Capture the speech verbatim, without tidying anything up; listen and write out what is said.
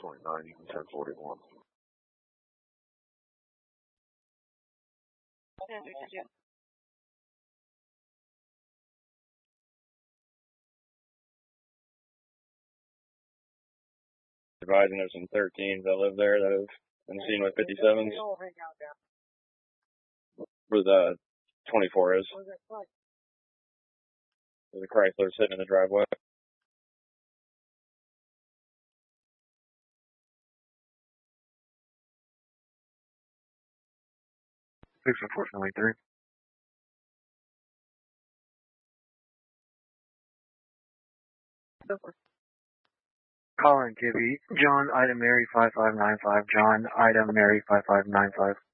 twenty-nine, you can ten forty-one. Advising there's some thirteens that live there that have been seen with fifty-sevens. Where the twenty-four is. There's a Chrysler sitting in the driveway. six unfortunately three. Colin Gibby, John Ida Mary five five nine five, John Ida Mary five five nine five.